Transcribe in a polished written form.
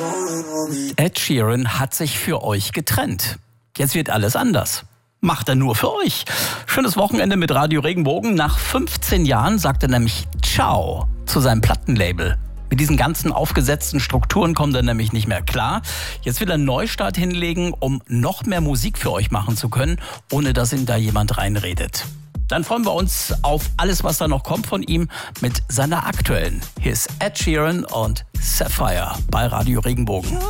Ed Sheeran hat sich für euch getrennt. Jetzt wird alles anders. Macht er nur für euch. Schönes Wochenende mit Radio Regenbogen. Nach 15 Jahren sagt er nämlich Ciao zu seinem Plattenlabel. Mit diesen ganzen aufgesetzten Strukturen kommt er nämlich nicht mehr klar. Jetzt will er einen Neustart hinlegen, um noch mehr Musik für euch machen zu können, ohne dass ihm da jemand reinredet. Dann freuen wir uns auf alles, was da noch kommt von ihm mit seiner aktuellen. Hier ist Ed Sheeran und Sapphire bei Radio Regenbogen.